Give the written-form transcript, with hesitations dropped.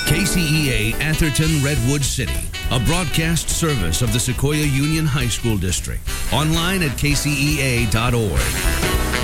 KCEA Atherton Redwood City, a broadcast service of the Sequoia Union High School District. Online at kcea.org.